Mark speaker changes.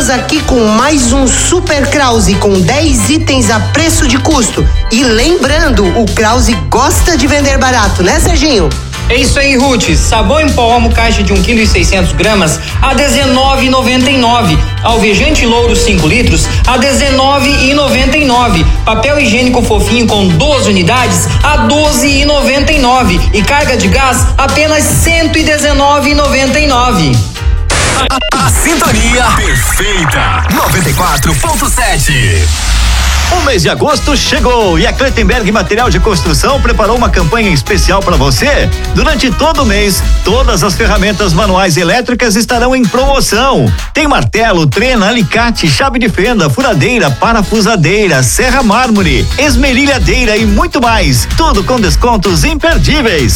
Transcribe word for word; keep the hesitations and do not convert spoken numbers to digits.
Speaker 1: Estamos aqui com mais um Super Krause com dez itens a preço de custo. E lembrando, o Krause gosta de vender barato, né, Serginho?
Speaker 2: É isso aí, Ruth. Sabão em pó Omo caixa de um quilo e seiscentos gramas a dezenove reais e noventa e nove centavos. Alvejante Louro cinco litros a dezenove reais e noventa e nove centavos. Papel higiênico fofinho com doze unidades a doze reais e noventa e nove centavos. E carga de gás apenas cento e dezenove reais e noventa e nove centavos.
Speaker 3: A, a sintonia perfeita. noventa e quatro ponto sete.
Speaker 4: O mês de agosto chegou e a Clettenberg Material de Construção preparou uma campanha especial para você. Durante todo o mês, todas as ferramentas manuais elétricas estarão em promoção. Tem martelo, trena, alicate, chave de fenda, furadeira, parafusadeira, serra mármore, esmerilhadeira e muito mais. Tudo com descontos imperdíveis.